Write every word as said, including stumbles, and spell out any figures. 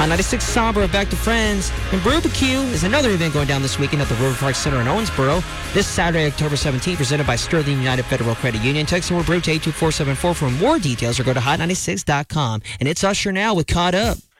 Hot ninety-six Somber, Back to Friends. And Barbecue is another event going down this weekend at the River Park Center in Owensboro. This Saturday, October seventeenth, presented by Sterling United Federal Credit Union. Text the word brew to eight two four seven four for more details or go to hot ninety-six dot com. And it's Usher now with Caught Up.